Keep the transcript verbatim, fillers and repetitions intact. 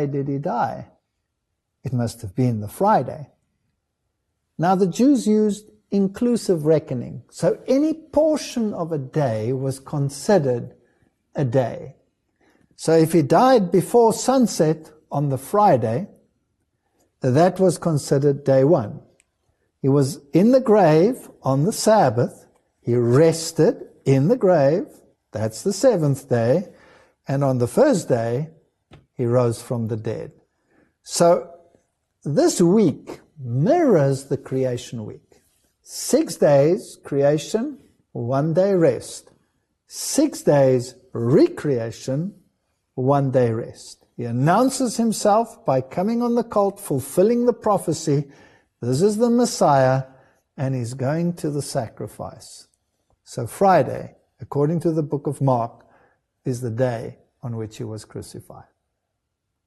day did he die? It must have been the Friday. Now the Jews used inclusive reckoning, so any portion of a day was considered a day. So if he died before sunset on the Friday, that was considered day one. He was in the grave on the Sabbath, he rested in the grave, that's the seventh day, and on the first day, he rose from the dead. So this week mirrors the creation week. Six days creation, one day rest. Six days recreation, one day rest. He announces himself by coming on the colt, fulfilling the prophecy. This is the Messiah, and he's going to the sacrifice. So Friday, according to the book of Mark, is the day on which he was crucified.